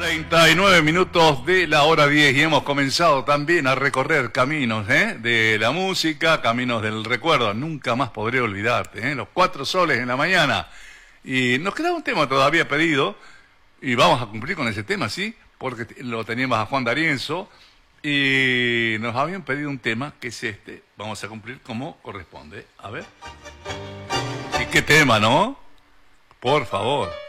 39 minutos de la hora 10 y hemos comenzado también a recorrer caminos de la música, caminos del recuerdo. Nunca más podré olvidarte, los 4 soles en la mañana. Y nos queda un tema todavía pedido y vamos a cumplir con ese tema, ¿sí? Porque lo teníamos a Juan D'Arienzo y nos habían pedido un tema que es este. Vamos a cumplir como corresponde. A ver. ¿Y qué tema, no? Por favor.